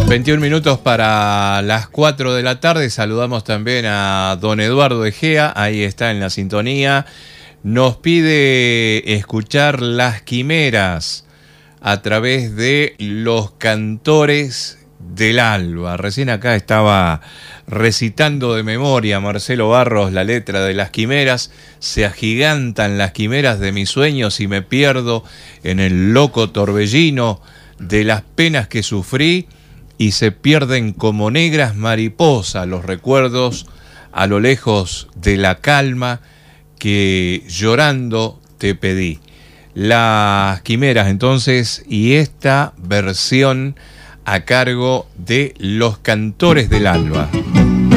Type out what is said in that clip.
21 minutos para las 4 de la tarde. Saludamos también a don Eduardo Egea, ahí está en la sintonía. Nos pide escuchar Las Quimeras a través de Los Cantores del Alba. Recién acá estaba recitando de memoria Marcelo Barros la letra de Las Quimeras. Se agigantan las quimeras de mis sueños y me pierdo en el loco torbellino de las penas que sufrí, y se pierden como negras mariposas los recuerdos a lo lejos de la calma que llorando te pedí. Las Quimeras entonces, y esta versión a cargo de Los Cantores del Alba.